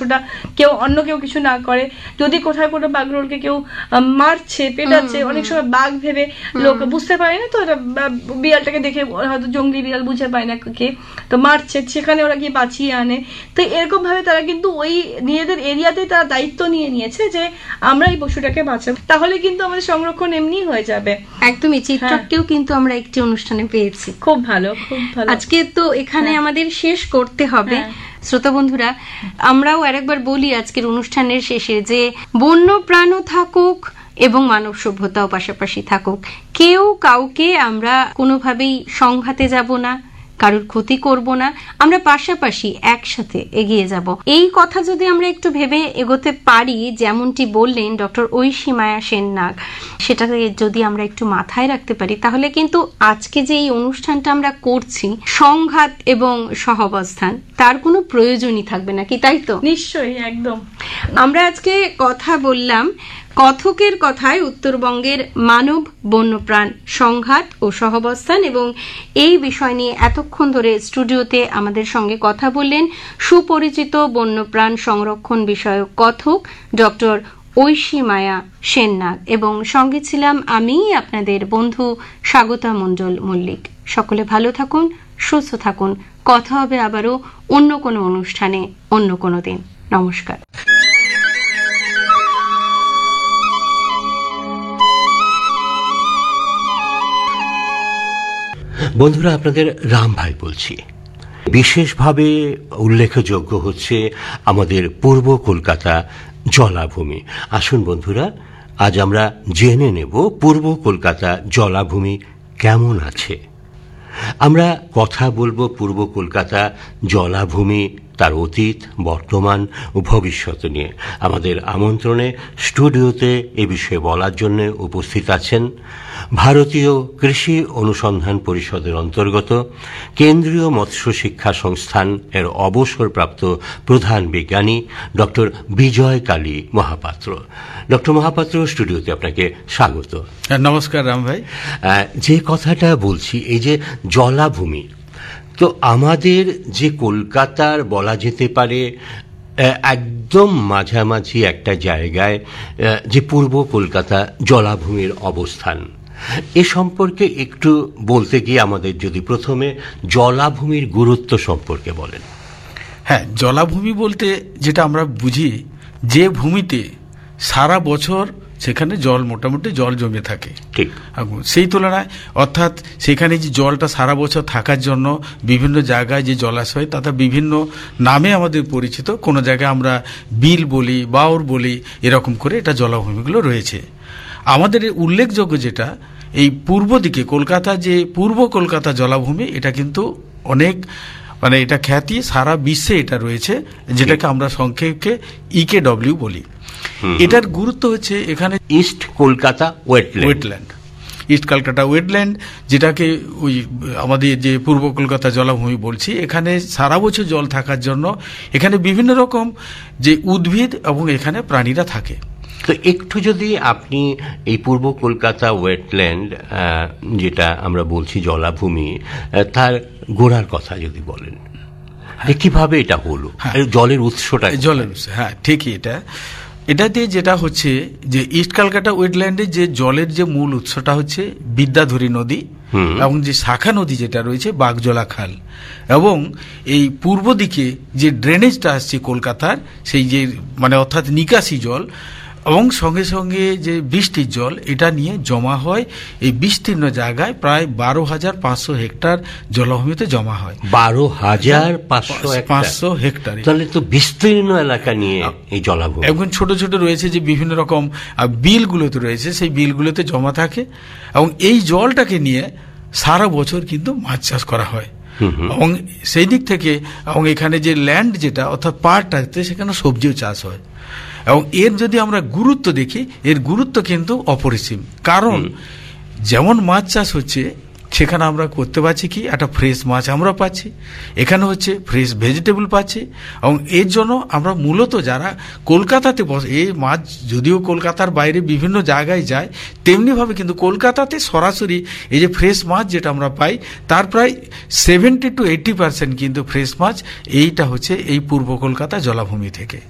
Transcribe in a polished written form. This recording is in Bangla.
পশুটা অন্য কেউ কিছু না করে। যদি কোথাও কোনো বাঘরোলকে কেউ মারছে, পেটাচ্ছে, অনেক সময় বাঘ ভেবে লোক বুঝতে পারে না, তো বিড়ালটাকে দেখে হয়তো জঙ্গলি বিড়াল বুঝে পায় না কে, তো মারছে, সেখানে ওরা গিয়ে বাঁচিয়ে আনে। তো এরকম ভাবে তারা কিন্তু ওই নিজেদের এরিয়াতে তারা দায়িত্ব নিয়ে নিয়েছে যে আমরা এই পশুটাকে বাঁচাবো, তাহলে কিন্তু আমাদের সংরক্ষণ এমনি হয়ে যাবে। একদমই। চিত্রককেও কিন্তু আমরা একটি অনুষ্ঠানে পেয়েছি। খুব ভালো, খুব ভালো। আজকে তো এখানে আমাদের শেষ করতে হবে। শ্রোতা বন্ধুরা, আমরাও আরেকবার বলি আজকের অনুষ্ঠানের শেষে যে বন্য প্রাণও থাকুক এবং মানব সভ্যতাও পাশাপাশি থাকুক, কেউ কাউকে আমরা কোনোভাবেই সংঘাতে যাব না, কারোর ক্ষতি করব না, আমরা পাশাপাশি একসাথে এগিয়ে যাব। এই কথা যদি আমরা একটু ভেবে এগোতে পারি, যেমনটি বললেন ডক্টর ঐশী মায়া সেন নাগ, সেটাকে যদি আমরা একটু মাথায় রাখতে পারি, তাহলে কিন্তু আজকে যে এই অনুষ্ঠানটা আমরা করছি সংঘাত এবং সহাবস্থান, তার কোনো প্রয়োজনই থাকবে না, কি তাই তো? নিশ্চয়ই, একদম। আমরা আজকে কথা বললাম কথকের কথায় উত্তরবঙ্গের মানব বন্যপ্রাণ সংঘাত ও সহাবস্থান, এবং এই বিষয় নিয়ে এতক্ষণ ধরে স্টুডিওতে আমাদের সঙ্গে কথা বললেন সুপরিচিত বন্যপ্রাণ সংরক্ষণ বিষয়ক কথক ডক্টর ঐশী মায়া সেন নাগ, এবং সঙ্গে ছিলাম আমি আপনাদের বন্ধু স্বাগতা মণ্ডল মল্লিক। সকলে ভালো থাকুন, সুস্থ থাকুন। কথা হবে আবারও অন্য কোনো অনুষ্ঠানে, অন্য কোনো দিন। নমস্কার। বন্ধুরা, আপনাদের রাম ভাই বলছি। বিশেষভাবে উল্লেখযোগ্য হচ্ছে আমাদের পূর্ব কলকাতা জলাভূমি। আসুন বন্ধুরা, আজ আমরা জেনে নেব পূর্ব কলকাতা জলাভূমি কেমন আছে। আমরা কথা বলবো পূর্ব কলকাতা জলাভূমি, তার অতীত, বর্তমান ও ভবিষ্যৎ নিয়ে। আমাদের আমন্ত্রণে স্টুডিওতে এ বিষয়ে বলার জন্য উপস্থিত আছেন ভারতীয় কৃষি অনুসন্ধান পরিষদের অন্তর্গত কেন্দ্রীয় মৎস্য শিক্ষা সংস্থান এর অবসরপ্রাপ্ত প্রধান বিজ্ঞানী ডক্টর বিজয় কালী মহাপাত্র। ডক্টর মহাপাত্র, স্টুডিওতে আপনাকে স্বাগত। নমস্কার রাম ভাই। যে কথাটা বলছি, এই যে জলাভূমি, তো আমাদের যে কলকাতার বলা যেতে পারে একদম মাঝামাঝি একটা জায়গায় যে পূর্ব কলকাতা জলাভূমির অবস্থান, এ সম্পর্কে একটু বলতে গিয়ে আমাদের যদি প্রথমে জলাভূমির গুরুত্ব সম্পর্কে বলেন। হ্যাঁ, জলাভূমি বলতে যেটা আমরা বুঝি, যে ভূমিতে সারা বছর সেখানে জল মোটামুটি জল জমে থাকে, ঠিক সেই তুলনায়, অর্থাৎ সেখানে যে জলটা সারা বছর থাকার জন্য বিভিন্ন জায়গায় যে জলাশয়, তাতে বিভিন্ন নামে আমাদের পরিচিত, কোনো জায়গায় আমরা বিল বলি, বাওর বলি, এরকম করে এটা জলাভূমিগুলো রয়েছে। আমাদের উল্লেখযোগ্য যেটা এই পূর্ব দিকে কলকাতা, যে পূর্ব কলকাতা জলাভূমি, এটা কিন্তু অনেক এটা খ্যাতি, সারা বিশ্বে এটা রয়েছে, যেটাকে আমরা সংক্ষেপে ইকেডব্লিউ বলি। এটার গুরুত্ব হচ্ছে এখানে east Kolkata wetland, east Kolkata wetland, যেটাকে ওই আমাদের যে পূর্ব কলকাতা জলাভূমি বলছি, এখানে সারা বছর জল থাকার জন্য এখানে বিভিন্ন রকম যে উদ্ভিদ এবং এখানে প্রাণীরা থাকে। তো একটু যদি আপনি এই পূর্ব কলকাতা ওয়েটল্যান্ড, যেটা আমরা বলছি জলাভূমি, তার গোড়ার কথা যদি বলেন, কিভাবে এটা হলো, জলের উৎসটা? জলের উৎস, হ্যাঁ ঠিকই। এটা দিয়ে যেটা হচ্ছে যে ইস্ট কলকাতা ওয়েটল্যান্ডের যে জলের যে মূল উৎসটা হচ্ছে বিদ্যাধরী নদী, এবং যে শাখা নদী যেটা রয়েছে বাগজলা খাল, এবং এই পূর্ব দিকে যে ড্রেনেজটা আসছে কলকাতার, সেই যে অর্থাৎ নিকাশি জল, এবং সঙ্গে সঙ্গে যে বৃষ্টির জল, এটা নিয়ে জমা হয় এই বিস্তীর্ণ জায়গায়, প্রায় 12,500 হেক্টর জলাভূমিতে জমা হয়। 12,500 হেক্টর, তাহলে তো বিস্তীর্ণ এলাকা নিয়ে এই জলাভূমি। এখন ছোট ছোট রয়েছে যে বিভিন্ন রকম বিলগুলোতে রয়েছে, সেই বিলগুলোতে জমা থাকে, এবং এই জলটাকে নিয়ে সারা বছর কিন্তু মাছ চাষ করা হয়। এবং সেই দিক থেকে, এবং এখানে যে ল্যান্ড যেটা অর্থাৎ পাড়টাতে, সেখানে সবজিও চাষ হয়। এবং এর যদি আমরা গুরুত্ব দেখি, এর গুরুত্ব কিন্তু অপরিসীম। কারণ যেমন মাছ চাষ হচ্ছে, সেখানে আমরা করতে পারছি কি, একটা ফ্রেশ মাছ আমরা পাচ্ছি, এখানে হচ্ছে ফ্রেশ ভেজিটেবল পাচ্ছি, এবং এর জন্য আমরা মূলত যারা কলকাতাতে এই মাছ যদিও কলকাতার বাইরে বিভিন্ন জায়গায় যায়, তেমনিভাবে কিন্তু কলকাতাতে সরাসরি এই যে ফ্রেশ মাছ যেটা আমরা পাই, তার প্রায় 70 to 80% কিন্তু ফ্রেশ মাছ এইটা হচ্ছে এই পূর্ব কলকাতা জলাভূমি থেকে।